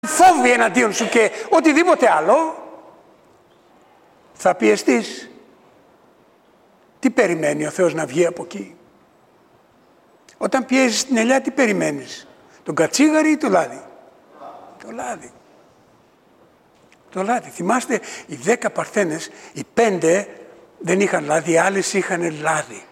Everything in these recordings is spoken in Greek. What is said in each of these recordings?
φόβοι εναντίον σου και οτιδήποτε άλλο, θα πιεστείς. Τι περιμένει ο Θεός να βγει από εκεί? Όταν πιέζεις την ελιά, τι περιμένεις? Τον κατσίγαρι ή το λάδι? Το λάδι. Το λάδι. Θυμάστε, οι 10 παρθένες, οι 5 δεν είχαν λάδι, οι άλλες είχαν λάδι.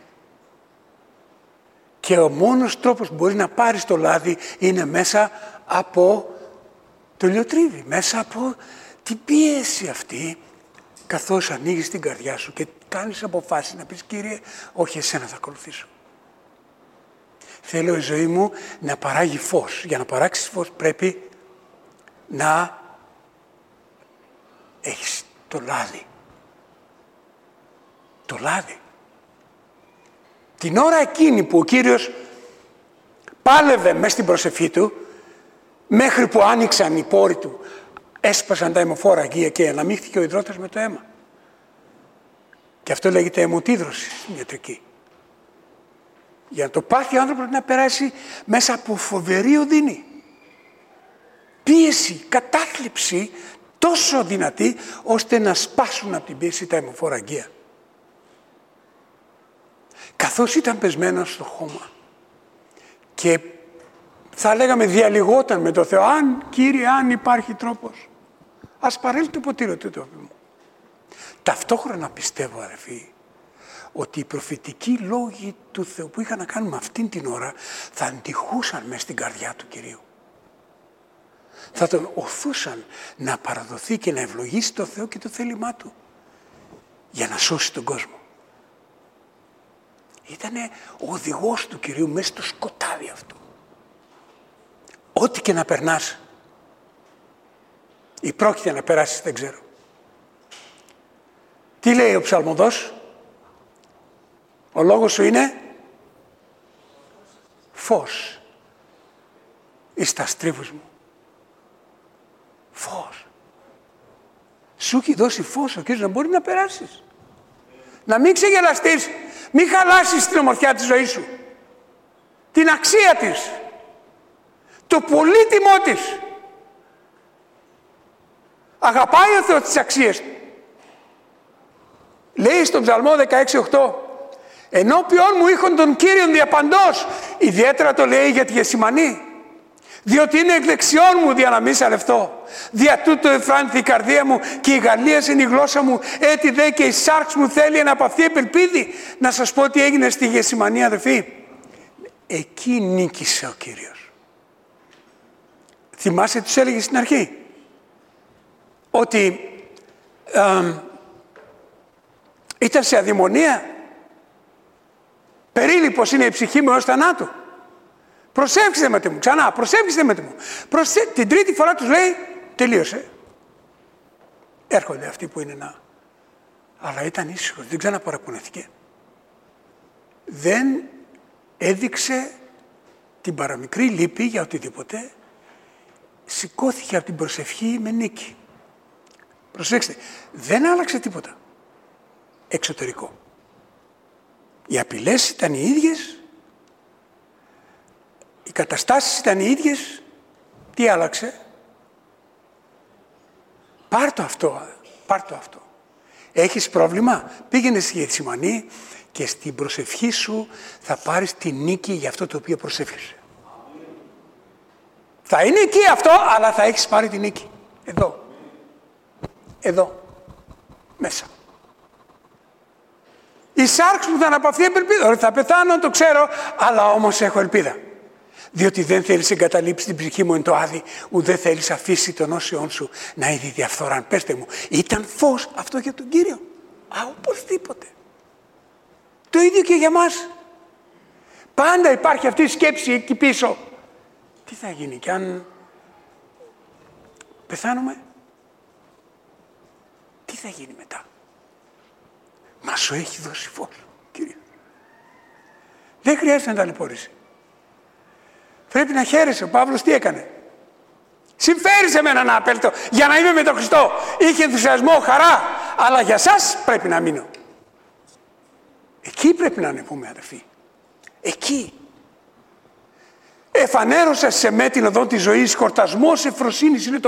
Και ο μόνος τρόπος που μπορείς να πάρεις το λάδι είναι μέσα από το λιοτρίβι, μέσα από την πίεση αυτή, καθώς ανοίγεις την καρδιά σου και κάνεις αποφάσεις να πεις, Κύριε, όχι εσένα θα ακολουθήσω. Θέλω η ζωή μου να παράγει φως. Για να παράξεις φως πρέπει να έχεις το λάδι. Το λάδι. Την ώρα εκείνη που ο Κύριος πάλευε μέσα στην προσευχή του, μέχρι που άνοιξαν οι πόροι του, έσπασαν τα αιμοφόρα αγγεία και αναμίχθηκε ο υδρότας με το αίμα. Και αυτό λέγεται αιμοτίδρωση στην ιατρική. Για να το πάθει ο άνθρωπος να περάσει μέσα από φοβερή οδύνη. Πίεση, κατάθλιψη τόσο δυνατή, ώστε να σπάσουν από την πίεση τα αιμοφόρα αγγεία. Καθώς ήταν πεσμένος στο χώμα και θα λέγαμε διαλυγόταν με το Θεό, Κύριε, αν υπάρχει τρόπος, ας παρέλθει το ποτήρι του τόπου μου. Ταυτόχρονα πιστεύω, αδερφοί, ότι οι προφητικοί λόγοι του Θεού που είχαν να κάνουν με αυτήν την ώρα θα αντιχούσαν μες στην καρδιά του Κυρίου. Θα τον οθούσαν να παραδοθεί και να ευλογήσει το Θεό και το θέλημά του για να σώσει τον κόσμο. Ήτανε ο οδηγός του Κυρίου μέσα στο σκοτάδι αυτό. Ό,τι και να περνάς ή πρόκειται να περάσεις, δεν ξέρω. Τι λέει ο ψαλμοδός? Ο λόγος σου είναι φως εις τα στρίβους μου. Φως. Σου έχει δώσει φως ο Κύριος να μπορεί να περάσεις. Να μην ξεγελαστείς, μην χαλάσεις την ομορφιά της ζωής σου. Την αξία της. Το πολύτιμό της. Αγαπάει ο Θεός τις αξίες του. Λέει στον Ψαλμό 16:8, ενώπιον μου είχον τον Κύριον διαπαντός, ιδιαίτερα το λέει για τη Γεσημανή, διότι είναι εκ δεξιών μου δια να μη σαλευτώ. Δια τούτο εφράνθη η καρδία μου και η γαλλίαση είναι η γλώσσα μου, έτι δε και η σάρξ μου θέλει να απαυθεί επελπίδη. Να σας πω τι έγινε στη Γεσημανή, αδερφοί. Εκεί νίκησε ο Κύριος. Θυμάσαι τους έλεγε στην αρχή ότι ήταν σε αδειμονία. Περίληπος είναι η ψυχή μου έως θανάτου. Προσεύξτε με μου, ξανά, προσεύξτε με μου. Την τρίτη φορά τους λέει, τελείωσε. Έρχονται αυτοί που είναι να... Αλλά ήταν ήσυχος, δεν ξαναπαραπονέθηκε. Δεν έδειξε την παραμικρή λύπη για οτιδήποτε. Σηκώθηκε από την προσευχή με νίκη. Προσέξτε, δεν άλλαξε τίποτα εξωτερικό. Οι απειλές ήταν οι ίδιες, οι καταστάσεις ήταν οι ίδιες. Τι άλλαξε? Πάρ' το αυτό, πάρ' το αυτό. Έχεις πρόβλημα, πήγαινε στη Γεθσιμανή και στην προσευχή σου θα πάρεις τη νίκη για αυτό το οποίο προσεύχεσαι. Θα είναι εκεί αυτό, αλλά θα έχεις πάρει τη νίκη. Εδώ. Εδώ. Μέσα. Η σάρξ μου θα αναπαυθεί ελπίδα. Θα πεθάνω, το ξέρω, αλλά όμως έχω ελπίδα. Διότι δεν θέλεις εγκαταλείψει την ψυχή μου εν το άδει, ούτε δεν θέλεις αφήσει τον όσιον σου να είδει διαφθοράν. Πέστε μου, ήταν φως αυτό για τον Κύριο? Οπωσδήποτε. Το ίδιο και για μας. Πάντα υπάρχει αυτή η σκέψη εκεί πίσω. Τι θα γίνει κι αν πεθάνουμε? Τι θα γίνει μετά? Μα σου έχει δώσει φως, Κύριε. Δεν χρειάζεται να ταλαιπωρήσει. Πρέπει να χαίρεσαι. Ο Παύλος τι έκανε? Συμφέρει σε μένα να απέλθω για να είμαι με τον Χριστό. Είχε ενθουσιασμό, χαρά. Αλλά για σας πρέπει να μείνω. Εκεί πρέπει να ανεβούμε, αδερφοί. Εκεί. Εφανέρωσα σε με την οδό της ζωής, χορτασμός ευφροσύνης είναι το